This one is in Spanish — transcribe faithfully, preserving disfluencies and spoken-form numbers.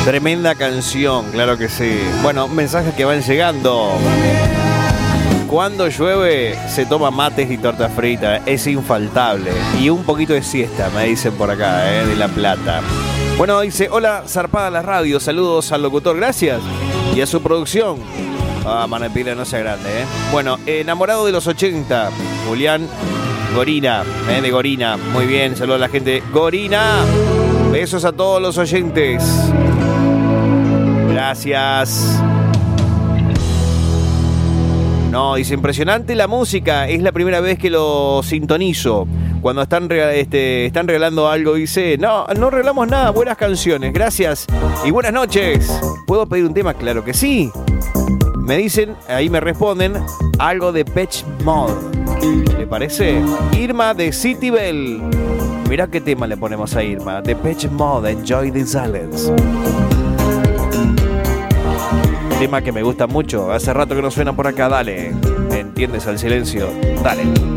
Tremenda canción, claro que sí. Bueno, mensajes que van llegando. Cuando llueve se toma mates y torta frita, es infaltable. Y un poquito de siesta, me dicen por acá, eh, de La Plata. Bueno, dice, hola, zarpada la radio, saludos al locutor, gracias. Y a su producción. Ah, Manuel Pila, no sea grande, eh. Bueno, enamorado de los ochenta, Julián Gorina, eh, de Gorina. Muy bien, saludos a la gente. Gorina, besos a todos los oyentes. Gracias. No, dice, impresionante la música. Es la primera vez que lo sintonizo. Cuando están, este, están regalando algo, dice, no, no regalamos nada, buenas canciones, gracias y buenas noches. ¿Puedo pedir un tema? Claro que sí. Me dicen, ahí me responden, algo de Depeche Mode. ¿Le parece? Irma de City Bell. Mirá qué tema le ponemos a Irma. Depeche Mode, Enjoy the Silence. Tema que me gusta mucho. Hace rato que no suena por acá, dale. ¿Entiendes al silencio? Dale.